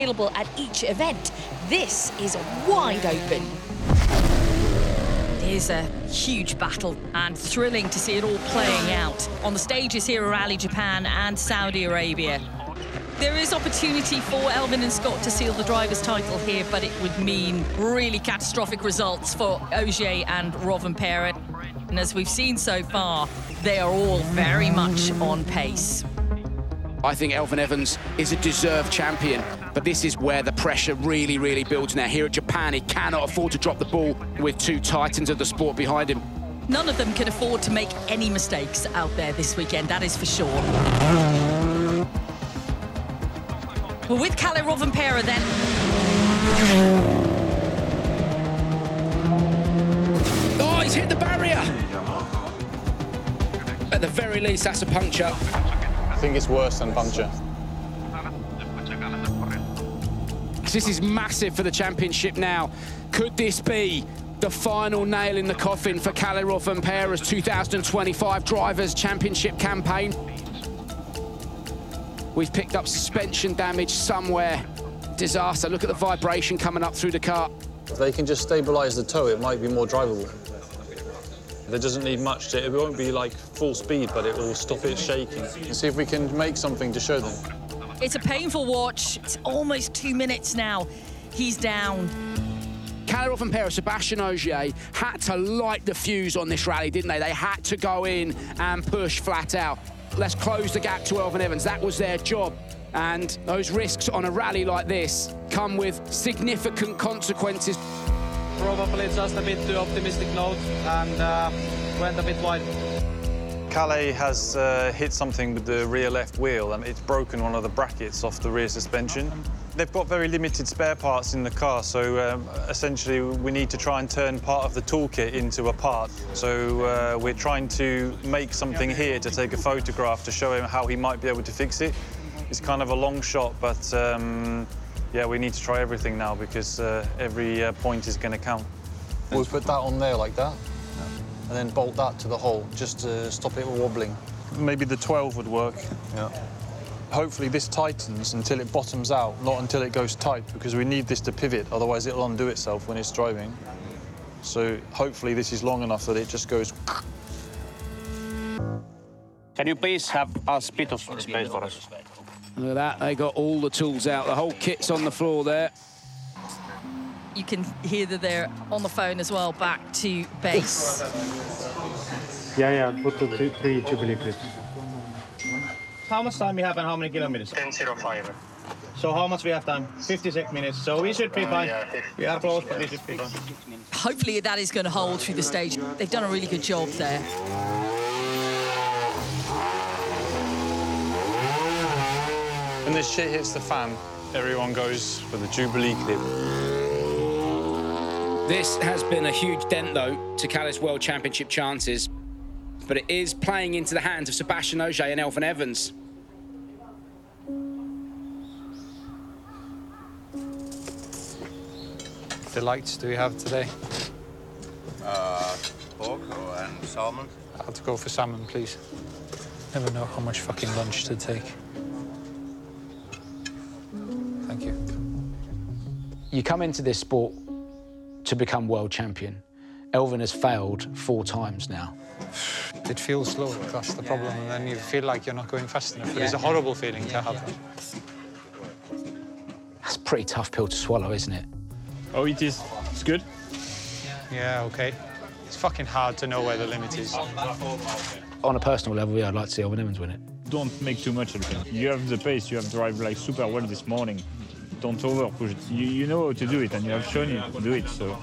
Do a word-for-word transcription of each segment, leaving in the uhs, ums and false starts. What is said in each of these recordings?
available at each event. This is wide open. It is a huge battle and thrilling to see it all playing out. On the stages here are Rally Japan and Saudi Arabia. There is opportunity for Elfyn and Scott to seal the driver's title here, but it would mean really catastrophic results for Ogier and Rovanperä. And as we've seen so far, they are all very much on pace. I think Elfyn Evans is a deserved champion, but this is where the pressure really, really builds now. Here at Japan, he cannot afford to drop the ball with two titans of the sport behind him. None of them can afford to make any mistakes out there this weekend, that is for sure. Well, with Kalle Rovanperä then. Oh, he's hit the barrier! At the very least, that's a puncture. I think it's worse than puncture. This is massive for the championship now. Could this be the final nail in the coffin for Kalle Rovanperä's two thousand twenty-five Drivers' Championship campaign? We've picked up suspension damage somewhere. Disaster. Look at the vibration coming up through the car. If they can just stabilise the toe, it might be more drivable. There doesn't need much to it. It won't be like full speed, but it will stop it shaking. And see if we can make something to show them. It's a painful watch. It's almost two minutes now. He's down. Kalle Rovanperä, Sebastian Ogier had to light the fuse on this rally, didn't they? They had to go in and push flat out. Let's close the gap to Elfyn Evans. That was their job. And those risks on a rally like this come with significant consequences. Probably just a bit too optimistic note and uh, went a bit wide. Kalle has uh, hit something with the rear left wheel and it's broken one of the brackets off the rear suspension. They've got very limited spare parts in the car, so um, essentially we need to try and turn part of the toolkit into a part. So uh, we're trying to make something here to take a photograph to show him how he might be able to fix it. It's kind of a long shot, but um, yeah, we need to try everything now because uh, every uh, point is going to count. We'll put that on there like that, and then bolt that to the hole just to stop it wobbling. Maybe the twelve would work. Yeah. Hopefully this tightens until it bottoms out, not until it goes tight, because we need this to pivot, otherwise it'll undo itself when it's driving. So hopefully this is long enough that it just goes. Can you please have a bit of space for us? Look at that, they got all the tools out. The whole kit's on the floor there. You can hear that they're on the phone as well, back to base. Yeah, yeah, put the three Jubilee clips. How much time we have and how many kilometers? ten oh five. So how much we have time? fifty-six minutes. So we should be fine. Uh, yeah, we are close, but we should be fine. Hopefully that is going to hold through the stage. They've done a really good job there. When this shit hits the fan, everyone goes for the Jubilee clip. This has been a huge dent, though, to Kalle's World Championship chances, but it is playing into the hands of Sebastian Ogier and Elfyn Evans. Delights do we have today? Uh, pork and salmon. I have to go for salmon, please. Never know how much fucking lunch to take. Thank you. You come into this sport to become world champion. Elfyn has failed four times now. It feels slow, that's the problem, and then you feel like you're not going fast enough. It's a horrible feeling to have. That's a pretty tough pill to swallow, isn't it? Oh, it is. It's good. Yeah, OK. It's fucking hard to know where the limit is. On a personal level, yeah, I'd like to see Elfyn Evans win it. Don't make too much of it. You have the pace, you have drive like super well this morning. Don't over-push it. You, you know how to do it, and you have shown you to do it, so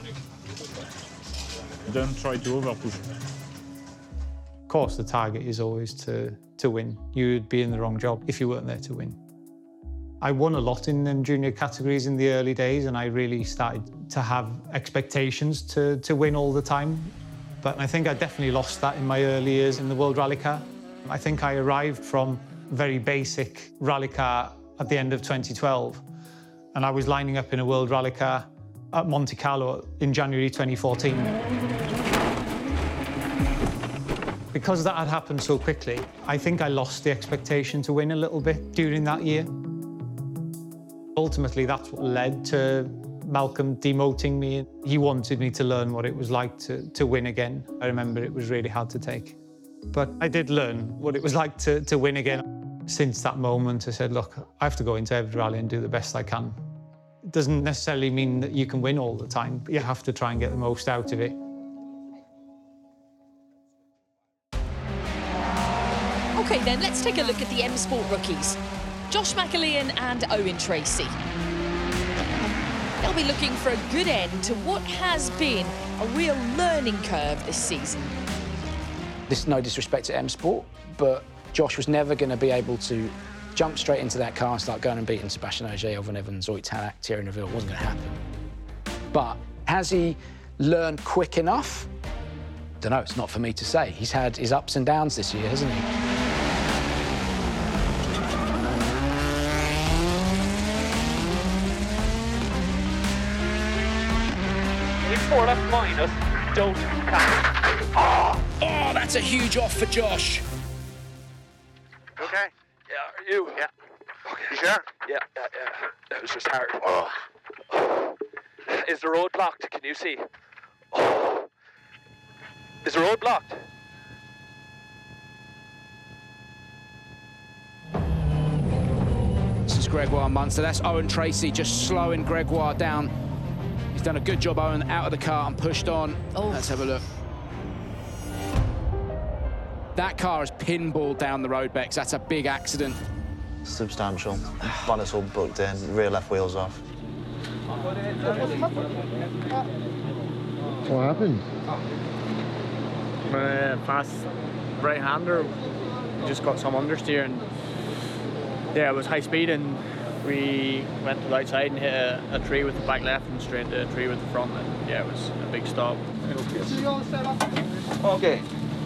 don't try to over-push it. Of course, the target is always to, to win. You'd be in the wrong job if you weren't there to win. I won a lot in um, junior categories in the early days, and I really started to have expectations to, to win all the time. But I think I definitely lost that in my early years in the World Rally Car. I think I arrived from very basic rally car at the end of twenty twelve, and I was lining up in a World Rally Car at Monte Carlo in January twenty fourteen. Because that had happened so quickly, I think I lost the expectation to win a little bit during that year. Ultimately, that's what led to Malcolm demoting me. He wanted me to learn what it was like to, to win again. I remember it was really hard to take. But I did learn what it was like to, to win again. Since that moment, I said, look, I have to go into every rally and do the best I can. It doesn't necessarily mean that you can win all the time, but you have to try and get the most out of it. OK, then, let's take a look at the M Sport rookies. Josh McAlean and Owen Tracy. They'll be looking for a good end to what has been a real learning curve this season. This is no disrespect to M Sport, but Josh was never going to be able to jump straight into that car and start going and beating Sebastian Ogier, Elfyn Evans, Ott Tänak, Thierry Neuville. It wasn't going to happen. But has he learned quick enough? Don't know, it's not for me to say. He's had his ups and downs this year, hasn't he? Four left minus, don't count. Oh, oh, that's a huge off for Josh. Okay. Yeah, are you? Yeah. Okay. You sure? Yeah, yeah, yeah. That was just hard. Oh. Is the road blocked? Can you see? Oh. Is the road blocked? This is Gregoire Munster. That's Owen Tracy just slowing Gregoire down. He's done a good job, Owen, out of the car and pushed on. Oh. Let's have a look. That car has pinballed down the road, Bex. That's a big accident. Substantial. Bonnet's all booked in, rear left wheel's off. What happened? Uh, fast right-hander just got some understeer, and yeah, it was high speed, and we went to the outside and hit a, a tree with the back left and straight into a tree with the front, and yeah, it was a big stop. Okay.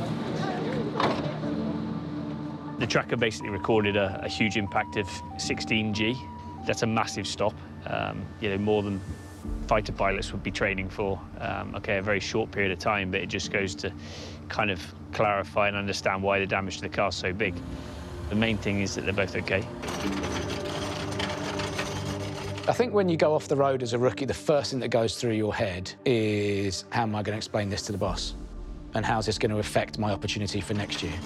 The tracker basically recorded a, a huge impact of sixteen G. That's a massive stop. Um, you know, more than fighter pilots would be training for. Um, okay, a very short period of time, but it just goes to kind of clarify and understand why the damage to the car is so big. The main thing is that they're both okay. I think when you go off the road as a rookie, the first thing that goes through your head is, how am I going to explain this to the boss? And how's this going to affect my opportunity for next year?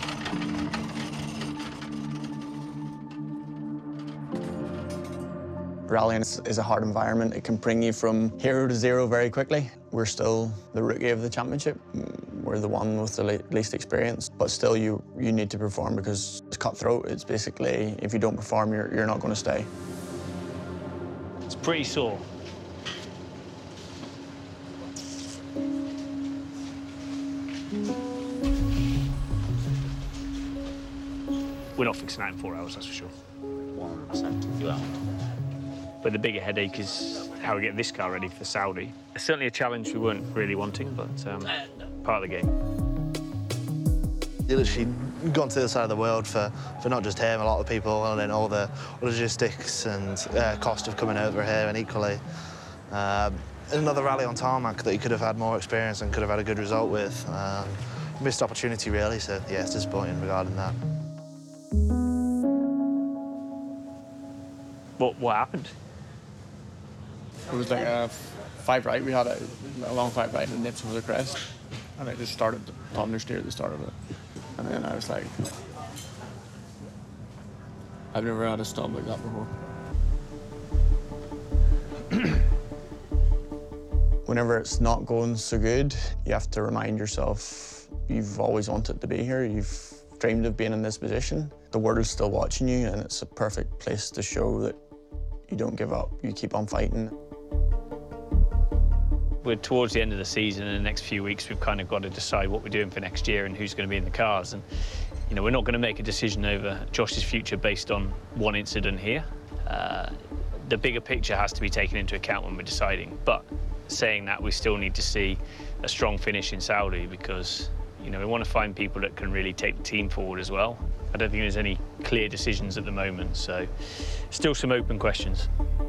Rallying is a hard environment. It can bring you from hero to zero very quickly. We're still the rookie of the championship. We're the one with the le least experience, but still you, you need to perform because it's cutthroat. It's basically, if you don't perform, you're, you're not going to stay. It's pretty sore. We're not fixing that in four hours, that's for sure. one hundred percent. Yeah. But the bigger headache is how we get this car ready for Saudi. It's certainly a challenge we weren't really wanting, but um, part of the game. You literally gone to the other side of the world for, for not just him, a lot of people, and then all the logistics and uh, cost of coming over here, and equally um, another rally on tarmac that you could have had more experience and could have had a good result with. Um, missed opportunity, really, so yeah, it's disappointing regarding that. What, what happened? It was like a five right. We had a, a long five right and nips was a crest, and I just started to understeer at the start of it, and then I was like, I've never had a stop like that before. Whenever it's not going so good, you have to remind yourself you've always wanted to be here. You've dreamed of being in this position. The world is still watching you, and it's a perfect place to show that you don't give up. You keep on fighting. We're towards the end of the season, and in the next few weeks we've kind of got to decide what we're doing for next year and who's going to be in the cars. And you know, we're not going to make a decision over Josh's future based on one incident here. Uh, the bigger picture has to be taken into account when we're deciding. But saying that, we still need to see a strong finish in Saudi, because you know, we want to find people that can really take the team forward as well. I don't think there's any clear decisions at the moment, so still some open questions.